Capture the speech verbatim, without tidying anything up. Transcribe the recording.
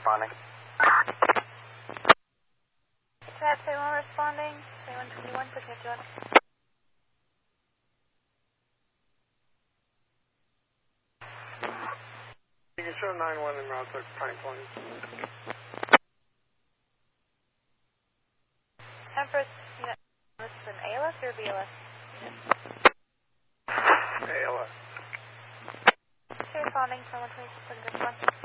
responding. Cat twenty-one responding. twenty-one twenty-one, picking up John. You can show nine one in route to Pine Point. Empress, you know, this is an A L S or B L S? A L S. Responding, twenty-one twenty-six, picking up John.